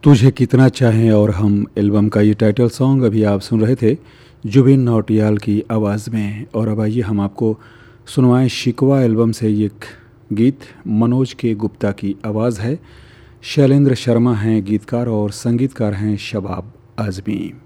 तुझे कितना चाहें और हम एल्बम का ये टाइटल सॉन्ग अभी आप सुन रहे थे जुबिन नौटियाल की आवाज़ में। और अब आइए हम आपको सुनवाएं शिकवा एल्बम से ये एक गीत। मनोज के गुप्ता की आवाज़ है, शैलेंद्र शर्मा हैं गीतकार और संगीतकार हैं शबाब आज़मी।